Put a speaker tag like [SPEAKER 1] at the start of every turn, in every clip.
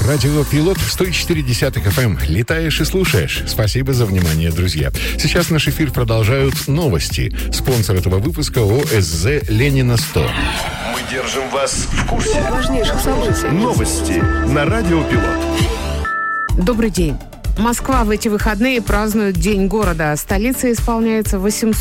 [SPEAKER 1] Радио Пилот 104.10 FM. Летаешь и слушаешь. Спасибо за внимание, друзья. Сейчас наш эфир продолжают новости. Спонсор этого выпуска ОСЗ Ленина 100.
[SPEAKER 2] Мы держим вас в курсе
[SPEAKER 3] важнейших событий.
[SPEAKER 2] Новости на Радио Пилот.
[SPEAKER 3] Добрый день. Москва в эти выходные празднует День города. Столице исполняется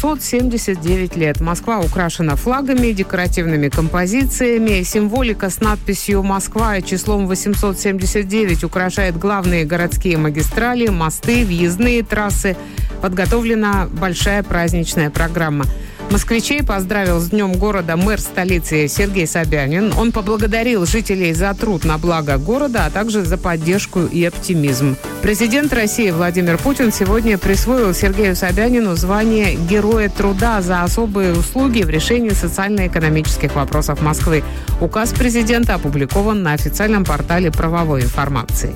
[SPEAKER 3] 879 лет. Москва украшена флагами, декоративными композициями. Символика с надписью «Москва» и числом 879 украшает главные городские магистрали, мосты, въездные трассы. Подготовлена большая праздничная программа. Москвичей поздравил с Днем города мэр столицы Сергей Собянин. Он поблагодарил жителей за труд на благо города, а также за поддержку и оптимизм. Президент России Владимир Путин сегодня присвоил Сергею Собянину звание Героя труда за особые услуги в решении социально-экономических вопросов Москвы. Указ президента опубликован на официальном портале правовой информации.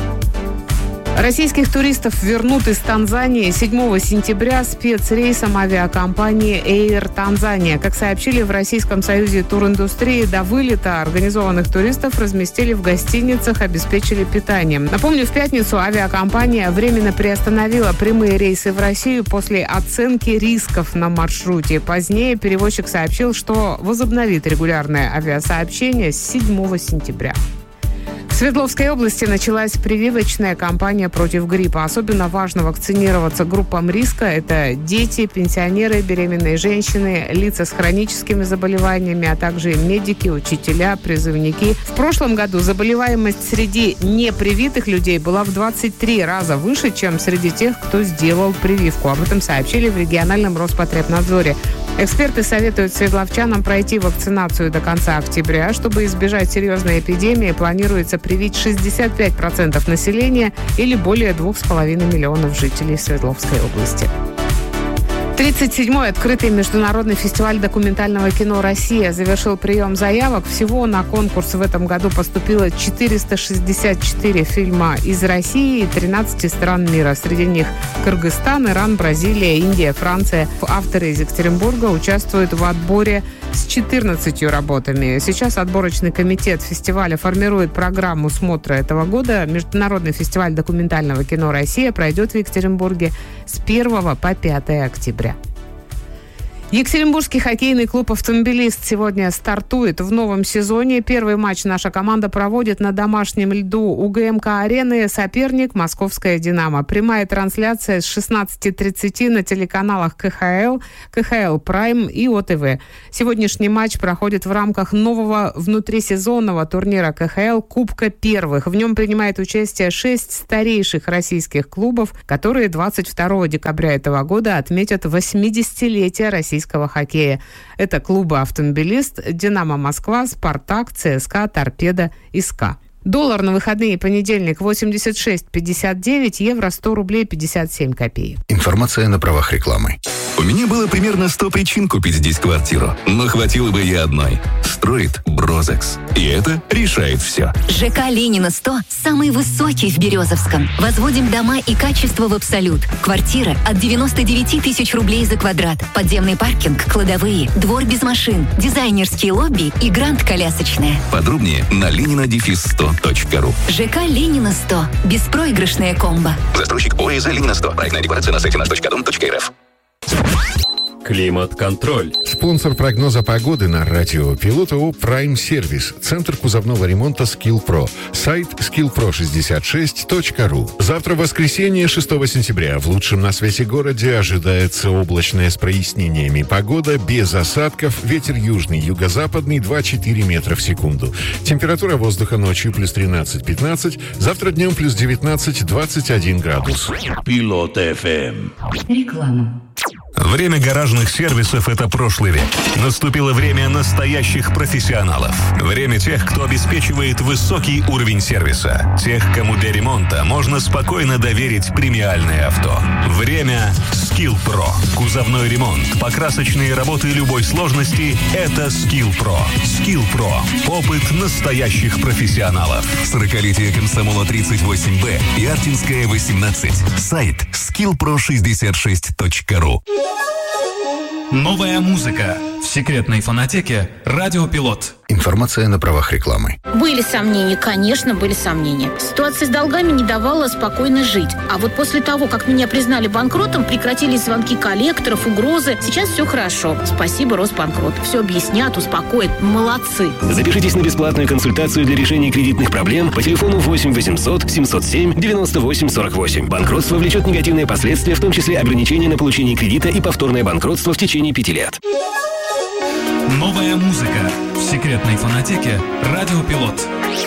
[SPEAKER 3] Российских туристов вернут из Танзании 7 сентября спецрейсом авиакомпании Air Tanzania. Как сообщили в Российском союзе туриндустрии, до вылета организованных туристов разместили в гостиницах, обеспечили питанием. Напомню, в пятницу авиакомпания временно приостановила прямые рейсы в Россию после оценки рисков на маршруте. Позднее перевозчик сообщил, что возобновит регулярное авиасообщение с 7 сентября. В Свердловской области началась прививочная кампания против гриппа. Особенно важно вакцинироваться группам риска. Это дети, пенсионеры, беременные женщины, лица с хроническими заболеваниями, а также медики, учителя, призывники. В прошлом году заболеваемость среди непривитых людей была в 23 раза выше, чем среди тех, кто сделал прививку. Об этом сообщили в региональном Роспотребнадзоре. Эксперты советуют свердловчанам пройти вакцинацию до конца октября. Чтобы избежать серьезной эпидемии, планируется привить 65% населения или более 2,5 миллионов жителей Свердловской области. 37-й открытый международный фестиваль документального кино «Россия» завершил прием заявок. Всего на конкурс в этом году поступило 464 фильма из России и 13 стран мира. Среди них Кыргызстан, Иран, Бразилия, Индия, Франция. Авторы из Екатеринбурга участвуют в отборе с 14 работами. Сейчас отборочный комитет фестиваля формирует программу смотра этого года. Международный фестиваль документального кино «Россия» пройдет в Екатеринбурге с 1 по 5 октября. Екатеринбургский хоккейный клуб «Автомобилист» сегодня стартует в новом сезоне. Первый матч наша команда проводит на домашнем льду УГМК-арены. Соперник – московская «Динамо». Прямая трансляция с 16:30 на телеканалах КХЛ, КХЛ Прайм и ОТВ. Сегодняшний матч проходит в рамках нового внутрисезонного турнира КХЛ «Кубка первых». В нем принимает участие 6 старейших российских клубов, которые 22 декабря этого года отметят 80-летие российского хоккея. Это клубы «Автомобилист», «Динамо Москва», «Спартак», ЦСКА, «Торпедо» и «СКА». Доллар на выходные понедельник 86.59, евро 100 рублей 57 копеек.
[SPEAKER 4] Информация на правах рекламы.
[SPEAKER 5] У меня было примерно 100 причин купить здесь квартиру, но хватило бы и одной. Строит Брозекс. И это решает все.
[SPEAKER 6] ЖК Ленина 100 самый высокий в Березовском. Возводим дома и качество в абсолют. Квартира от 99 тысяч рублей за квадрат. Подземный паркинг, кладовые, двор без машин, дизайнерские лобби и гранд-колясочная.
[SPEAKER 5] Подробнее на lenina-100.ru.
[SPEAKER 6] ЖК Ленина 100. Беспроигрышная комбо.
[SPEAKER 5] Застройщик ОСЗ Ленина 100. Проектная декларация на сайте наш.дом.рф.
[SPEAKER 2] Климат-контроль.
[SPEAKER 1] Спонсор прогноза погоды на радио Пилот ООО «Прайм Сервис». Центр кузовного ремонта «Скилл-Про». Сайт skillpro66.ru. Завтра, воскресенье, 6 сентября. В лучшем на свете городе ожидается облачная с прояснениями погода, без осадков, ветер южный, юго-западный 2-4 метра в секунду. Температура воздуха ночью плюс 13-15, завтра днем плюс 19-21 градус.
[SPEAKER 2] Пилот ФМ.
[SPEAKER 6] Реклама.
[SPEAKER 7] Время гаражных сервисов – это прошлый век. Наступило время настоящих профессионалов. Время тех, кто обеспечивает высокий уровень сервиса. Тех, кому для ремонта можно спокойно доверить премиальное авто. Время «Скилл-Про». Кузовной ремонт, покрасочные работы любой сложности – это «Скилл-Про». «Скилл-Про». Опыт настоящих профессионалов.
[SPEAKER 5] 40-летие комсомола 38Б и Артинская 18. Сайт skillpro66.ru.
[SPEAKER 8] Новая музыка, В секретной фонотеке «Радио Пилот».
[SPEAKER 4] Информация на правах рекламы.
[SPEAKER 9] Были сомнения, конечно, были сомнения. Ситуация с долгами не давала спокойно жить. А вот после того, как меня признали банкротом, прекратились звонки коллекторов, угрозы. Сейчас все хорошо. Спасибо, Росбанкрот. Все объяснят, успокоят. Молодцы.
[SPEAKER 10] Запишитесь на бесплатную консультацию для решения кредитных проблем по телефону 8 800 707 98 48. Банкротство влечет негативные последствия, в том числе ограничения на получение кредита и повторное банкротство в течение 5 лет.
[SPEAKER 8] Новая музыка в секретной фонотеке «Радио Пилот».